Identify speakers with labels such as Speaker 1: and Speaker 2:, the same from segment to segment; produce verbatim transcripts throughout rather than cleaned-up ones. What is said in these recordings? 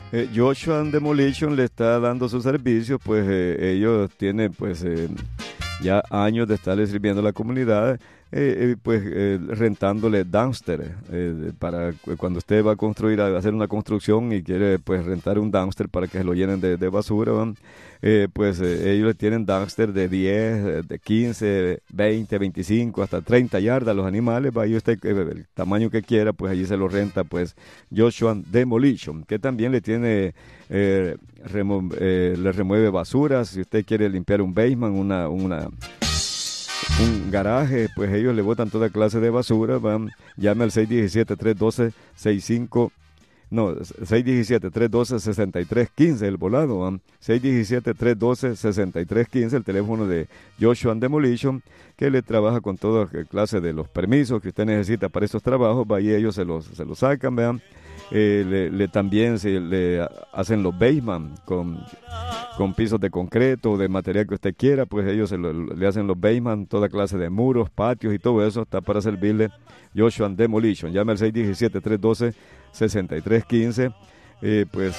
Speaker 1: Eh, Joshua Demolition le está dando sus servicios, pues eh, ellos tienen pues eh, ya años de estarle sirviendo a la comunidad, eh, eh, pues eh, rentándole dumpster eh, para cu- cuando usted va a construir, a hacer una construcción y quiere pues rentar un dumpster para que se lo llenen de, de basura, ¿va? Eh, pues eh, ellos le tienen dumpster de diez, eh, de quince, veinte, veinticinco, hasta treinta yardas los animales, va, y usted eh, el tamaño que quiera, pues allí se lo renta pues Joshua Demolition, que también le tiene eh, remo- eh, le remueve basuras. Si usted quiere limpiar un basement, una, una, un garaje, pues ellos le botan toda clase de basura. Van, llame al seis uno siete, tres uno dos, seis cinco, no, seis uno siete, tres uno dos, seis tres uno cinco, el volado. ¿Va? seis uno siete, tres uno dos, seis tres uno cinco, el teléfono de Joshua Demolition, que le trabaja con toda clase de los permisos que usted necesita para esos trabajos. Va, y ellos se los, se los sacan, vean. Eh, le, le también se le hacen los basement con, con pisos de concreto, de material que usted quiera, pues ellos se lo- le hacen los basement, toda clase de muros, patios y todo eso, está para servirle Joshua Demolition. Llame al seis uno siete, tres uno dos, seis tres uno cinco, eh, pues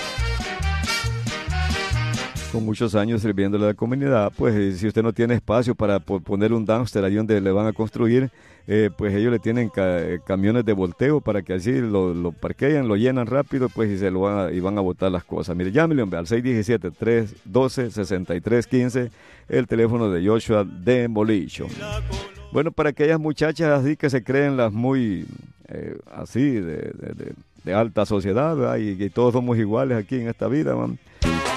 Speaker 1: con muchos años sirviéndole a la comunidad, pues eh, si usted no tiene espacio para po- poner un dumpster ahí donde le van a construir, eh, pues ellos le tienen ca- eh, camiones de volteo para que así lo, lo parquean, lo llenan rápido, pues y se lo van a, y van a botar las cosas. Mire, llámele, hombre, al seis uno siete, tres uno dos, seis tres uno cinco, el teléfono de Joshua Demolition. Bueno, para aquellas muchachas así que se creen las muy eh, así de, de- de- de alta sociedad, ¿verdad? Y que todos somos iguales aquí en esta vida, man.